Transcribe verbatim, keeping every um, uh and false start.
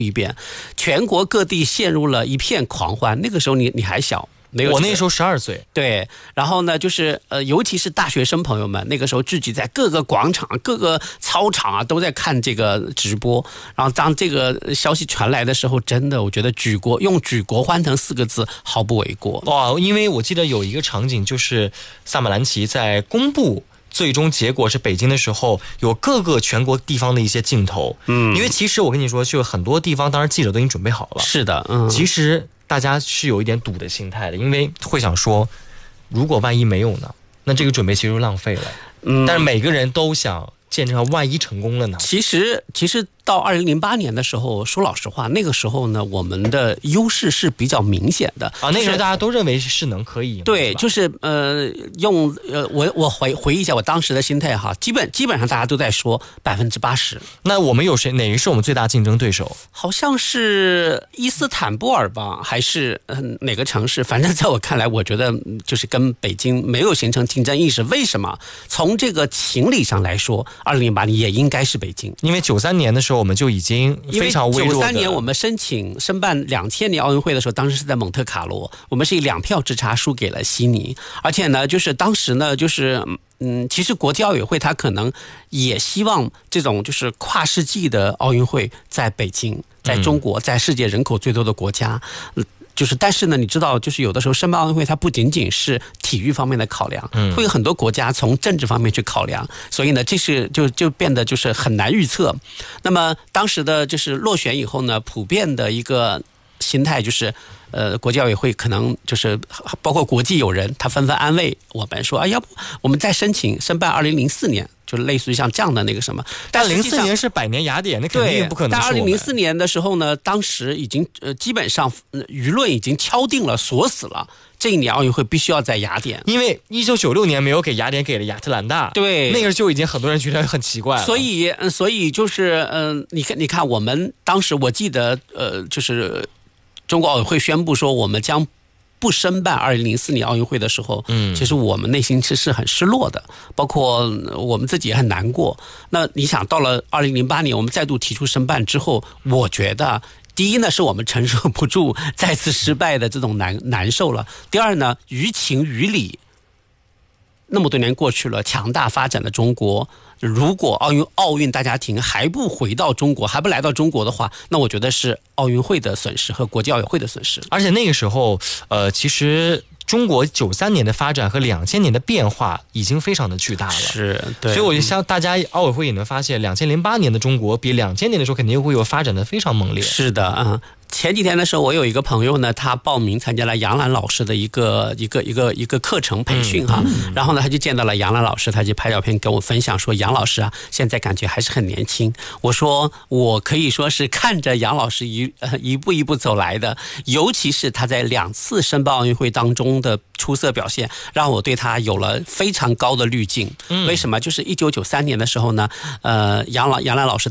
一遍，全国各地陷入了一片狂欢。那个时候你你还小。没有、 我那时候十二岁， 对，然后呢，就是呃，尤其是大学生朋友们，那个时候聚集在各个广场、各个操场啊，都在看这个直播。然后当这个消息传来的时候，真的，我觉得举国用举国欢腾四个字毫不为过。 哇，因为我记得有一个场景，就是萨马兰奇在公布最终结果是北京的时候，有各个全国地方的一些镜头。嗯，因为其实我跟你说，就很多地方，当时记者都已经准备好了。 是的，嗯， 其实大家是有一点赌的心态的，因为会想说，如果万一没有呢，那这个准备其实就浪费了。嗯，但是每个人都想见证万一成功了呢？ 其实，其实到二零零八年的时候，说老实话，那个时候呢，我们的优势是比较明显的啊。那个时候大家都认为是能可以赢， 对，就是呃，用呃，我我回回忆一下我当时的心态哈，基本基本上大家都在说百分之八十。 那我们有谁？哪个是我们最大竞争对手？ 好像是伊斯坦布尔吧，还是、呃、哪个城市？反正在我看来，我觉得就是跟北京没有形成竞争意识。为什么？从这个情理上来说，二零零八年也应该是北京， 因为九三年的时候我们就已经非常微弱的。 九三年我们申请申办两千年奥运会的时候，当时是在蒙特卡罗，我们是以两票之差输给了悉尼，而且呢，就是当时呢，就是嗯，其实国际奥委会他可能也希望这种就是跨世纪的奥运会在北京，在中国，在世界人口最多的国家。嗯就是，但是呢，你知道，就是有的时候申办奥运会，它不仅仅是体育方面的考量，嗯，会有很多国家从政治方面去考量，所以呢，这是就就变得就是很难预测。那么当时的就是落选以后呢，普遍的一个心态就是，呃，国际奥委会可能就是包括国际友人，他纷纷安慰我们说，啊，要不我们再申请申办二零零四年。就是类似于像这样的那个什么， 但零四年是百年雅典，那肯定不可能是我们。 但二零零四年的时候呢，当时已经呃基本上、呃、舆论已经敲定了，锁死了。这一年奥运会必须要在雅典， 因为一九九六年没有给雅典，给了亚特兰大， 对， 那个就已经很多人觉得很奇怪了。 所以，所以就是嗯、呃，你看，你看，我们当时我记得呃，就是中国奥委会宣布说我们将不申办二零零四年奥运会的时候，嗯，其实我们内心是是很失落的，包括我们自己也很难过。那你想，到了二零零八年，我们再度提出申办之后，我觉得第一呢，是我们承受不住再次失败的这种难难受了；第二呢，于情于理，那么多年过去了，强大发展的中国，如果奥运奥运大家庭还不回到中国，还不来到中国的话，那我觉得是奥运会的损失和国际奥委会的损失。 而且那个时候，呃，其实中国九三年的发展和两千年的变化已经非常的巨大了， 是，对。 所以我就想，大家奥委会也能发现，两千零八年的中国比两千年的时候肯定会有发展的非常猛烈。 是的啊。前几天的时候，我有一个朋友呢，他报名参加了杨澜老师的一个一个一个一个课程培训哈、嗯，然后呢，他就见到了杨澜老师，他就拍照片跟我分享说，杨老师啊，现在感觉还是很年轻。我说，我可以说是看着杨老师一呃一步一步走来的，尤其是他在两次申办奥运会当中的出色表现，让我对他有了非常高的滤镜。嗯、为什么？就是一九九三年的时候呢，呃，杨老杨澜老师。